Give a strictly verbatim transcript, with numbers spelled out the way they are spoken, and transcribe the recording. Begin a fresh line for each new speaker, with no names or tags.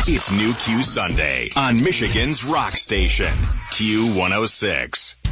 It's New Q Sunday on Michigan's Rock Station, Q one oh six.